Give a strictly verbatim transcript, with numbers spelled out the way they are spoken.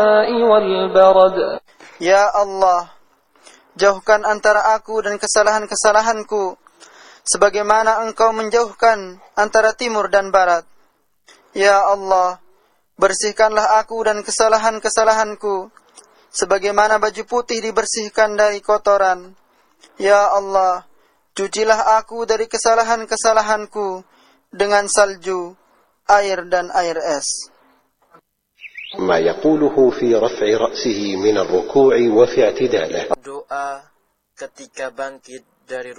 والبرد. Ya Allah, jauhkan antara aku dan kesalahan-kesalahanku, sebagaimana Engkau menjauhkan antara timur dan barat. Ya Allah, bersihkanlah aku dan kesalahan-kesalahanku, sebagaimana baju putih dibersihkan dari kotoran. Ya Allah, cucilah aku dari kesalahan-kesalahanku dengan salju, air dan air es. ما يقوله في رفع رأسه من الركوع وفي اعتداله. Doa ketika bangkit dari